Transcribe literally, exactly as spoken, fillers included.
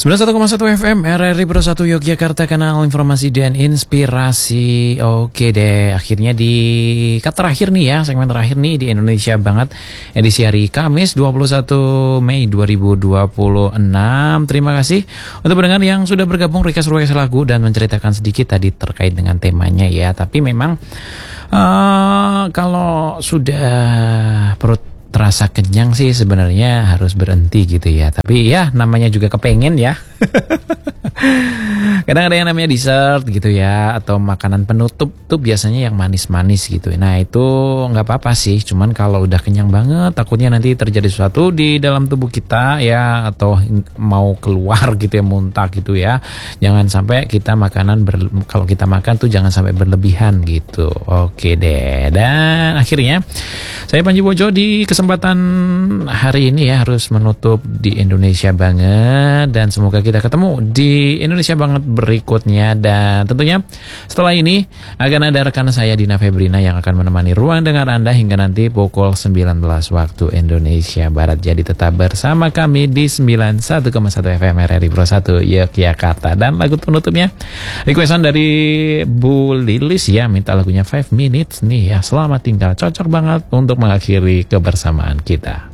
sembilan puluh satu koma satu F M R R I Pro satu Yogyakarta, kanal informasi dan inspirasi. Oke deh, akhirnya di cut terakhir nih ya, segmen terakhir nih di Indonesia Banget edisi hari Kamis dua puluh satu Mei dua ribu dua puluh enam. Terima kasih untuk pendengar yang sudah bergabung request-request lagu dan menceritakan sedikit tadi terkait dengan temanya ya. Tapi memang uh, kalau sudah perut terasa kenyang sih sebenarnya harus berhenti gitu ya. Tapi ya namanya juga kepengen ya. Kadang ada yang namanya dessert gitu ya, atau makanan penutup tuh biasanya yang manis-manis gitu. Nah itu nggak apa-apa sih, cuman kalau udah kenyang banget takutnya nanti terjadi sesuatu di dalam tubuh kita ya, atau mau keluar gitu ya, muntah gitu ya. Jangan sampai kita makanan ber, kalau kita makan tuh jangan sampai berlebihan gitu. Oke deh. Dan akhirnya saya Panji Bojo di kesempatan hari ini ya harus menutup di Indonesia Banget, dan semoga kita ketemu di Indonesia Banget berikutnya. Dan tentunya setelah ini akan ada rekan saya Dina Febrina yang akan menemani ruang dengar Anda hingga nanti pukul sembilan belas waktu Indonesia Barat. Jadi tetap bersama kami di sembilan puluh satu koma satu F M R R I Pro satu Yogyakarta. Dan lagu penutupnya requestan dari Bu Lilis ya, minta lagunya five minutes nih ya. Selamat tinggal, cocok banget untuk mengakhiri kebersamaan kita.